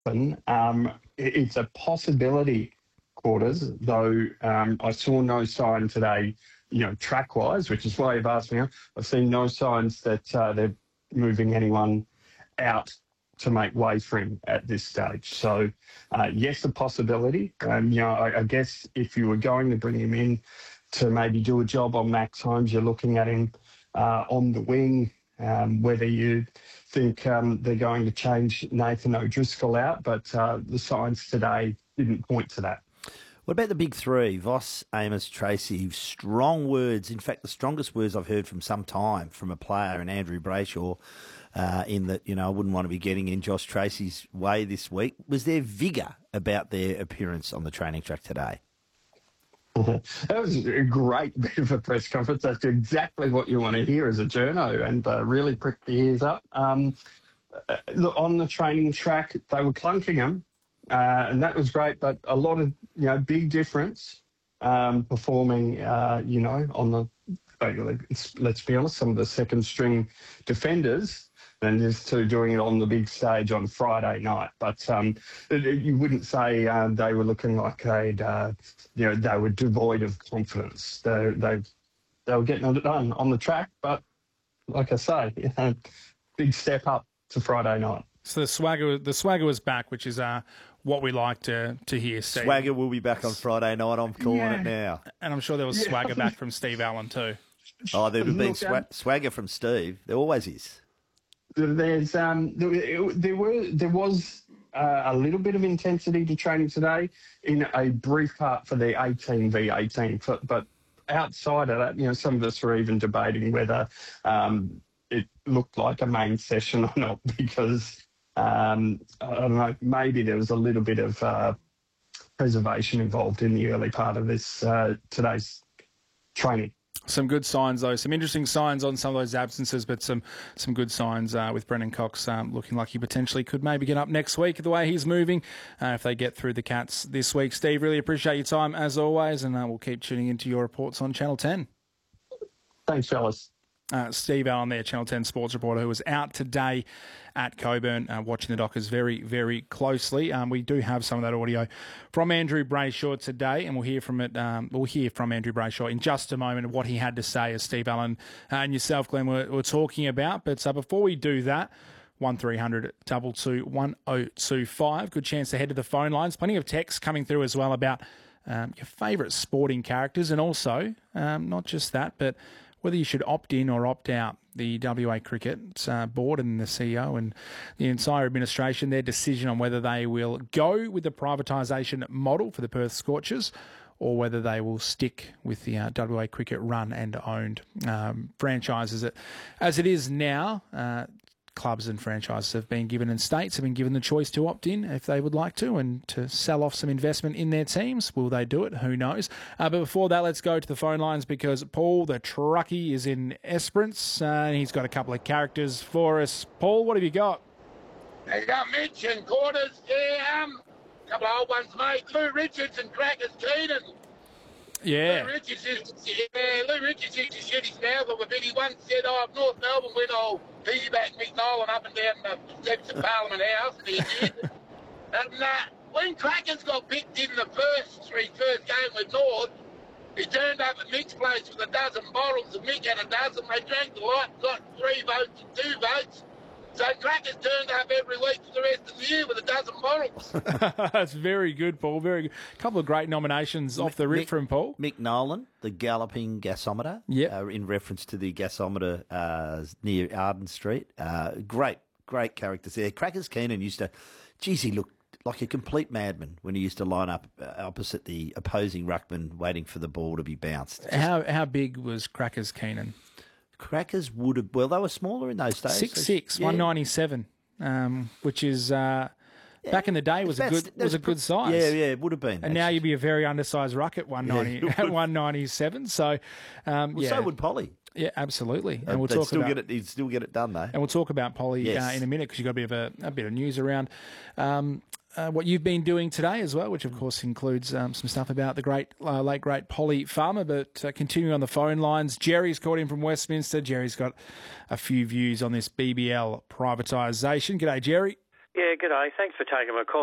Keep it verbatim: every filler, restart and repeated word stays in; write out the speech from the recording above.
Um, it- it's a possibility, Quarters, though um, I saw no sign today, you know, track-wise, which is why you've asked me. I've seen no signs that uh, they're moving anyone out to make way for him at this stage. So, uh, yes, a possibility. Um, you know, I, I guess if you were going to bring him in to maybe do a job on Max Holmes, you're looking at him uh, on the wing, um, whether you think um, they're going to change Nathan O'Driscoll out, but uh, the signs today didn't point to that. What about the big three? Voss, Amos, Tracy. Strong words. In fact, the strongest words I've heard from some time from a player, and Andrew Brayshaw, uh, in that, you know, I wouldn't want to be getting in Josh Tracy's way this week. Was there vigour about their appearance on the training track today? That was a great bit of a press conference. That's exactly what you want to hear as a journo, and uh, really prick the ears up. Um, uh, look, on the training track, they were clunking them. Uh, and that was great, but a lot of, you know, big difference um, performing, uh, you know, on the, let's be honest, some of the second string defenders than just to doing it on the big stage on Friday night. But um, it, it, you wouldn't say uh, they were looking like they'd, uh, you know, they were devoid of confidence. They, they, they were getting it done on the track, but like I say, you know, big step up to Friday night. So the swagger, the swagger was back, which is uh, what we like to to hear. Steve. Swagger will be back on Friday night. I'm calling yeah. it now. And I'm sure there was yeah. swagger back from Steve Allen too. Oh, there would have been swa- swagger from Steve. There always is. There's um, there, there were there was uh, a little bit of intensity to training today in a brief part for the eighteen v eighteen, but outside of that, you know, some of us were even debating whether um, it looked like a main session or not because. Um, I don't know, maybe there was a little bit of uh, preservation involved in the early part of this uh, today's training. Some good signs, though. Some interesting signs on some of those absences, but some some good signs uh, with Brendan Cox um, looking like he potentially could maybe get up next week the way he's moving uh, if they get through the Cats this week. Steve, really appreciate your time as always, and uh, we'll keep tuning into your reports on Channel ten. Thanks, fellas. Uh, Steve Allen there, Channel ten sports reporter, who was out today at Coburn uh, watching the Dockers very, very closely. Um, we do have some of that audio from Andrew Brayshaw today, and we'll hear from it. Um, we'll hear from Andrew Brayshaw in just a moment what he had to say, as Steve Allen uh, and yourself, Glenn, were, were talking about. But uh, before we do that, one three hundred two two one oh two five. Good chance to head to the phone lines. Plenty of texts coming through as well about um, your favourite sporting characters, and also um, not just that, but whether you should opt in or opt out. The W A Cricket uh, board and the C E O and the entire administration, their decision on whether they will go with the privatisation model for the Perth Scorchers or whether they will stick with the uh, W A Cricket run and owned um, franchise as it, as it is now. Uh, clubs and franchises have been given, and states have been given the choice to opt in if they would like to and to sell off some investment in their teams. Will they do it? Who knows? Uh, but before that, let's go to the phone lines because Paul, the truckie, is in Esperance uh, and he's got a couple of characters for us. Paul, what have you got? You got Mitch and Quarters, yeah, um, a couple of old ones, mate. Lou Richards and Crackers Keenan. Yeah. Lou Richards used to, yeah, Lou Richards used to shit his mouth off a bit. He once said, oh, if North Melbourne went all piggyback Mick Nolan up and down the steps of Parliament House, and he did. And uh, when Crackers got picked in the first three first game with North, he turned up at Mick's place with a dozen bottles, and Mick had a dozen. They drank the lot, got three votes and two votes. So Crackers turned up every week for the rest of the year with a dozen bottles. That's very good, Paul. Very good. A couple of great nominations off the rip Mick, from Paul. Mick Nolan, the galloping gasometer, yep. uh, in reference to the gasometer uh, near Arden Street. Uh, great, great characters there. Crackers Keenan used to, geez, he looked like a complete madman when he used to line up uh, opposite the opposing ruckman waiting for the ball to be bounced. Just, how how big was Crackers Keenan? Crackers would have, well, they were smaller in those days. six six, yeah. one ninety-seven, um, which is, uh, yeah. back in the day was a good was a good size. Yeah, yeah, it would have been. And actually. Now you'd be a very undersized ruck at one ninety, yeah, at one ninety-seven. So, um, well, yeah. so would Polly. Yeah, absolutely. And uh, we'll they'd talk still about get it. He'd still get it done though. And we'll talk about Polly yes. uh, in a minute because you've got a bit of a, a bit of news around. Um, Uh, what you've been doing today as well, which of course includes um, some stuff about the great, uh, late great Polly Farmer. But uh, continuing on the phone lines, Jerry's called in from Westminster. Jerry's got a few views on this B B L privatisation. G'day, Jerry. Yeah, good day. Thanks for taking my call.